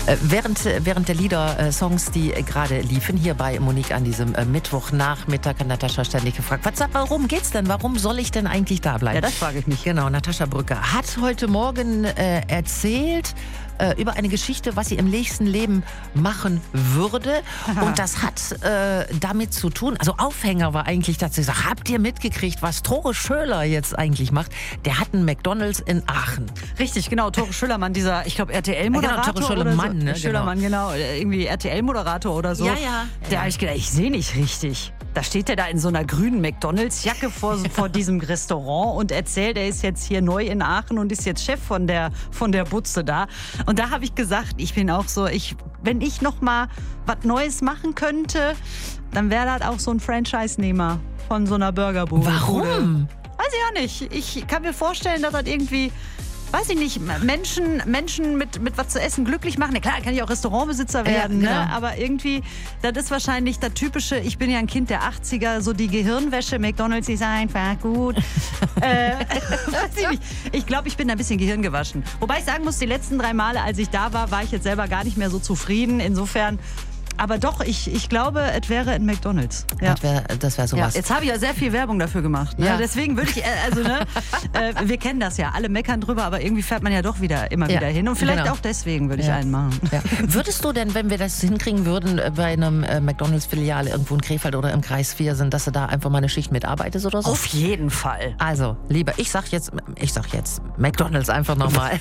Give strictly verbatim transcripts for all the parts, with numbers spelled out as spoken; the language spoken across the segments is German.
Äh, während, während der Lieder, äh, Songs, die äh, gerade liefen, hier bei Monique an diesem äh, Mittwochnachmittag, hat Natascha ständig gefragt, was, warum geht's denn? Warum soll ich denn eigentlich da bleiben? Ja, das frage ich mich. Genau, Natascha Brücker hat heute Morgen äh, erzählt äh, über eine Geschichte, was sie im nächsten Leben machen würde. Und das hat äh, damit zu tun, also Aufhänger war eigentlich, dass sie sagt, habt ihr mitgekriegt, was Tore Schöler jetzt eigentlich macht? Der hat einen McDonald's in Aachen. Richtig, genau. Tore Schüllermann, dieser, ich glaube, R T L-Moderator. Ja, genau, Tore Schüllermann, so. ne? Schüllermann, genau. irgendwie R T L-Moderator oder so. Ja, ja. Da ja. habe ich gedacht, ich sehe nicht richtig. Da steht er da in so einer grünen McDonalds-Jacke vor, vor diesem Restaurant und erzählt, er ist jetzt hier neu in Aachen und ist jetzt Chef von der, von der Butze da. Und da habe ich gesagt, ich bin auch so, ich, wenn ich noch mal was Neues machen könnte, dann wäre das auch so ein Franchise-Nehmer von so einer Burgerbude. Warum? Weiß ich auch nicht. Ich kann mir vorstellen, dass das irgendwie, weiß ich nicht, Menschen, Menschen mit, mit was zu essen glücklich machen. Ja, klar, kann ich auch Restaurantbesitzer werden, ja, genau. ne? Aber irgendwie, das ist wahrscheinlich das typische, ich bin ja ein Kind der achtziger, so die Gehirnwäsche, McDonald's ist einfach gut. äh, weiß ich nicht. Ich glaube, ich bin ein bisschen gehirngewaschen. Wobei ich sagen muss, die letzten drei Male, als ich da war, war ich jetzt selber gar nicht mehr so zufrieden. Insofern, aber doch, ich, ich glaube, es wäre ein McDonald's. Ja. Das wäre das wär sowas. Ja, jetzt habe ich ja sehr viel Werbung dafür gemacht. Ne? Ja. Deswegen würde ich, äh, also ne, äh, wir kennen das ja, alle meckern drüber, aber irgendwie fährt man ja doch wieder immer Ja, wieder hin. Und vielleicht genau. auch deswegen würde ich Ja. einen machen. Ja. Würdest du denn, wenn wir das hinkriegen würden, äh, bei einem äh, McDonalds-Filiale irgendwo in Krefeld oder im Kreis Viersen, dass du da einfach mal eine Schicht mitarbeitest oder so? Auf jeden Fall. Also, lieber, ich sag jetzt, ich sag jetzt McDonalds einfach nochmal.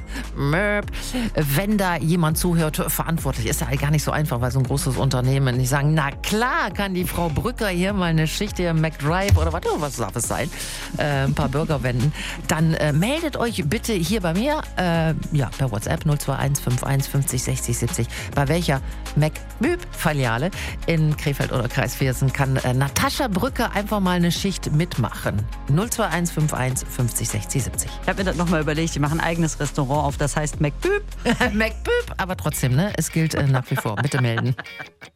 Möp. Wenn da jemand zuhört, verantwortlich, ist ja gar nicht so einfach, weil so ein großes Unternehmen, die sagen, na klar kann die Frau Brücker hier mal eine Schicht hier im McDrive oder was, was darf es sein, äh, ein paar Burger wenden, dann äh, meldet euch bitte hier bei mir, äh, ja, per WhatsApp null zwei eins fünf eins fünfzig sechzig siebzig, bei welcher McBüb-Filiale in Krefeld oder Kreis Viersen kann äh, Natascha Brücker einfach mal eine Schicht mitmachen. null zwei eins fünf eins fünfzig sechzig siebzig. Ich habe mir das nochmal überlegt, die machen ein eigenes Restaurant auf, das heißt McBüb. McBüb, aber trotzdem, ne? Es gilt äh, nach wie vor. Bitte melden.